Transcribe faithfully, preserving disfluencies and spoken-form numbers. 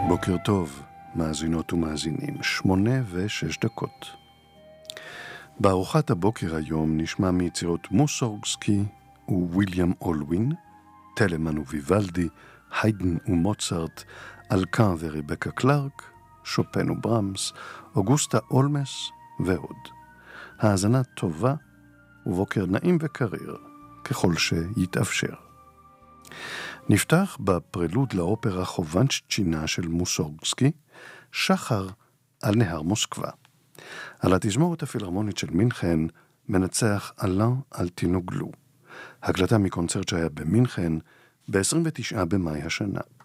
בוקר טוב, מאזינות ומאזינים, שמונה ושש דקות. בארוחת הבוקר היום נשמע מיצירות מוסורגסקי וויליאם אולווין, טלמן וויוולדי, היידן ומוצרט, אלקן וריבקה קלארק, שופן וברמס, אוגוסטה אולמס ועוד. האזנה טובה ובוקר נעים וקריר, ככל שיתאפשר. נפתח בפרלוד לאופרה חובנצ'צ'ינה של מוסורגסקי, שחר על נהר מוסקבה. על התזמורת הפילהרמונית של מינכן מנצח אלן אלטינוגלו. הקלטה מקונצרט שהיה במינכן ב-עשרים ותשעה במאי השנה.